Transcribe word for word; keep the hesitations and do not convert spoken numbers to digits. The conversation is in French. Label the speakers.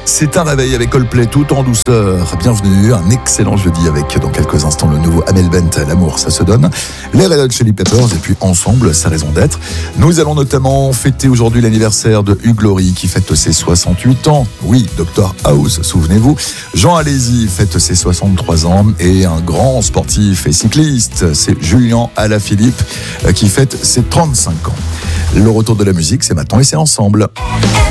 Speaker 1: C'est un réveil avec Coldplay tout en douceur. Bienvenue, un excellent jeudi avec dans quelques instants le nouveau Amel Bent, L'amour ça se donne, les Red Hot Chili Peppers et puis ensemble sa raison d'être. Nous allons notamment fêter aujourd'hui l'anniversaire de Hugh Laurie qui fête ses soixante-huit ans. Oui, docteur House, souvenez-vous. Jean Alési fête ses soixante-trois ans et un grand sportif et cycliste, c'est Julien Alaphilippe qui fête ses trente-cinq ans. Le retour de la musique, c'est maintenant et c'est ensemble.